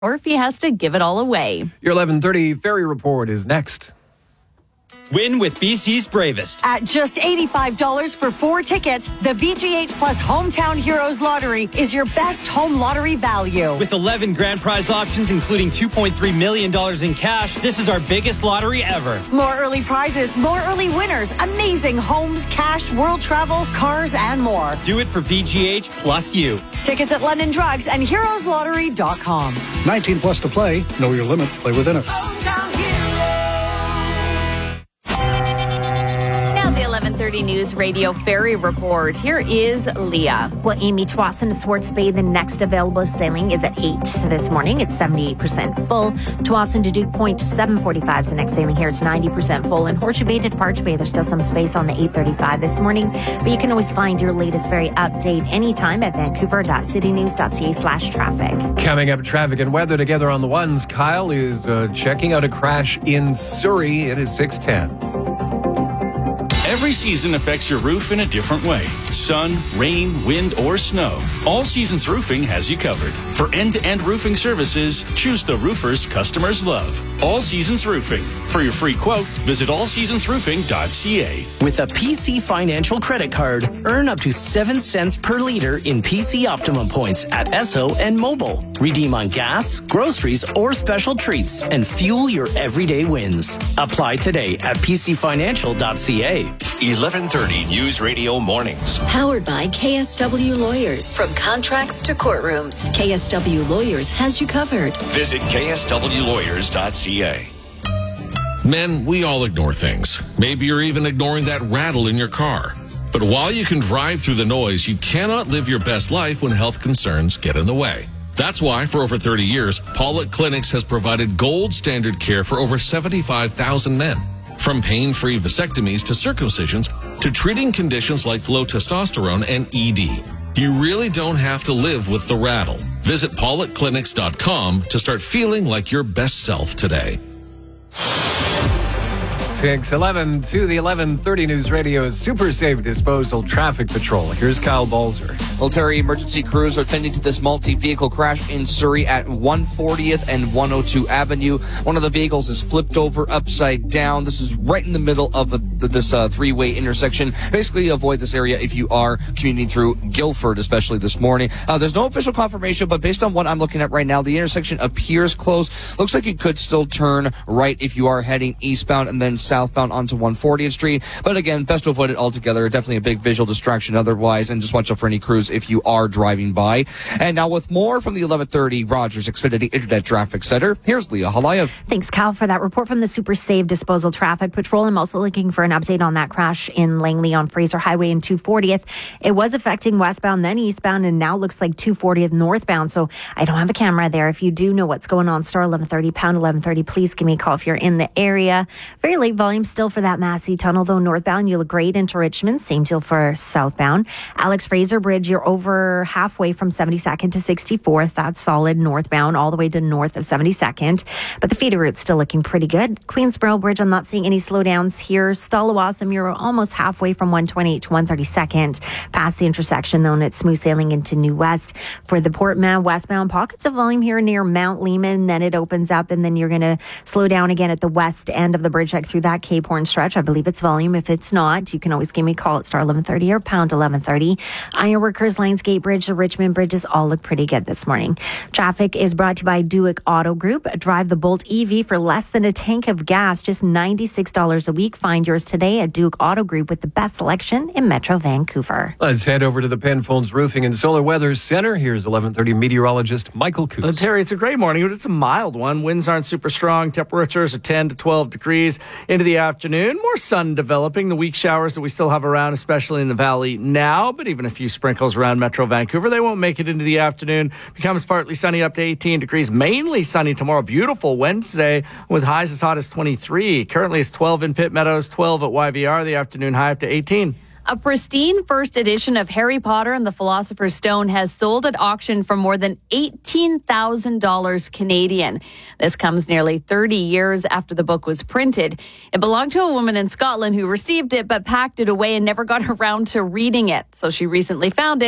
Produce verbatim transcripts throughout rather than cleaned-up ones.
or if he has to give it all away. Your eleven thirty Ferry Report is next. Win with B C's Bravest. At just eighty-five dollars for four tickets, the V G H Plus Hometown Heroes Lottery is your best home lottery value. With eleven grand prize options, including two point three million dollars in cash, this is our biggest lottery ever. More early prizes, more early winners, amazing homes, cash, world travel, cars, and more. Do it for V G H plus you. Tickets at London Drugs and heroes lottery dot com. nineteen plus to play. Know your limit. Play within it. eleven thirty News Radio Ferry Report. Here is Leah. Well, Amy, Tsawwassen to Swartz Bay, the next available sailing is at eight this morning. It's seventy-eight percent full. Tsawwassen to Duke Point, seven forty-five is the next sailing here. It's ninety percent full. And Horseshoe Bay to Parch Bay, there's still some space on the eight thirty-five this morning. But you can always find your latest ferry update anytime at vancouver.citynews.ca slash traffic. Coming up, traffic and weather together on the ones. Kyle is uh, checking out a crash in Surrey. It is six ten. Every season affects your roof in a different way. Sun, rain, wind, or snow. All Seasons Roofing has you covered. For end-to-end roofing services, choose the roofers customers love. All Seasons Roofing. For your free quote, visit all seasons roofing dot c a. With a P C Financial credit card, earn up to seven cents per liter in P C Optimum points at Esso and Mobile. Redeem on gas, groceries, or special treats and fuel your everyday wins. Apply today at p c financial dot c a. eleven thirty News Radio Mornings. Powered by K S W Lawyers. From contracts to courtrooms, K S W Lawyers has you covered. Visit k s w lawyers dot c a. Men, we all ignore things. Maybe you're even ignoring that rattle in your car. But while you can drive through the noise, you cannot live your best life when health concerns get in the way. That's why, for over thirty years, Pollock Clinics has provided gold standard care for over seventy-five thousand men. From pain-free vasectomies to circumcisions to treating conditions like low testosterone and E D. You really don't have to live with the rattle. Visit pollock clinics dot com to start feeling like your best self today. six eleven to the eleven thirty News Radio's Super Safe Disposal Traffic Patrol. Here's Kyle Balzer. Well, Terry, emergency crews are tending to this multi-vehicle crash in Surrey at one fortieth and one oh two Avenue. One of the vehicles is flipped over upside down. This is right in the middle of a, this uh, three-way intersection. Basically, avoid this area if you are commuting through Guildford, especially this morning. Uh, there's no official confirmation, but based on what I'm looking at right now, the intersection appears closed. Looks like you could still turn right if you are heading eastbound and then southbound onto one fortieth Street. But again, best to avoid it altogether. Definitely a big visual distraction otherwise, and just watch out for any crews if you are driving by. And now with more from the eleven thirty Rogers Xfinity Internet Traffic Center, here's Leah Halayev. Thanks, Kyle, for that report from the Super Safe Disposal Traffic Patrol. I'm also looking for an update on that crash in Langley on Fraser Highway and two fortieth. It was affecting westbound, then eastbound, and now looks like two fortieth northbound. So I don't have a camera there. If you do know what's going on, star eleven thirty, pound eleven thirty, please give me a call if you're in the area. Very late volume still for that Massey Tunnel, though northbound, you look great into Richmond. Same deal for southbound. Alex Fraser Bridge, you're over halfway from seventy-second to sixty-fourth. That's solid northbound all the way to north of seventy-second. But the feeder route's still looking pretty good. Queensboro Bridge, I'm not seeing any slowdowns here. Stallawasam, you're almost halfway from one twenty-eight to one thirty-second. Past the intersection, though, and it's smooth sailing into New West. For the Port Mann westbound, pockets of volume here near Mount Lehman. Then it opens up, and then you're going to slow down again at the west end of the bridge, like through that Cape Horn stretch. I believe it's volume. If it's not, you can always give me a call at star eleven thirty or pound eleven thirty. Ironworkers, Lionsgate Bridge, the Richmond bridges all look pretty good this morning. Traffic is brought to you by Duick Auto Group. Drive the Bolt E V for less than a tank of gas, just ninety-six dollars a week. Find yours today at Duick Auto Group with the best selection in Metro Vancouver. Let's head over to the Penfolds Roofing and Solar Weather Center. Here's eleven thirty meteorologist Michael Coots. Uh, Terry, it's a great morning, but it's a mild one. Winds aren't super strong. Temperatures are ten to twelve degrees into the afternoon. More sun developing. The weak showers that we still have around, especially in the valley now, but even a few sprinkles around Metro Vancouver. They won't make it into the afternoon. Becomes partly sunny up to eighteen degrees. Mainly sunny tomorrow. Beautiful Wednesday with highs as hot as twenty-three. Currently it's twelve in Pitt Meadows, twelve at Y V R. The afternoon high up to eighteen. A pristine first edition of Harry Potter and the Philosopher's Stone has sold at auction for more than eighteen thousand dollars Canadian. This comes nearly thirty years after the book was printed. It belonged to a woman in Scotland who received it but packed it away and never got around to reading it. So she recently found it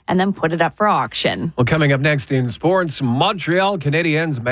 and then put it up for auction. Well, coming up next in sports, Montreal Canadiens